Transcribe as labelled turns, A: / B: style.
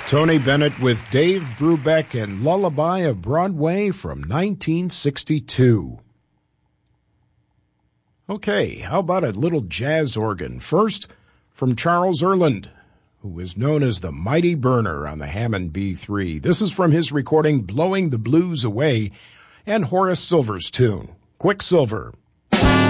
A: Tony Bennett with Dave Brubeck and Lullaby of Broadway from 1962. Okay, how about a little jazz organ? First, from Charles Earland, who is known as the Mighty Burner on the Hammond B3. This is from his recording Blowing the Blues Away and Horace Silver's tune, Quicksilver.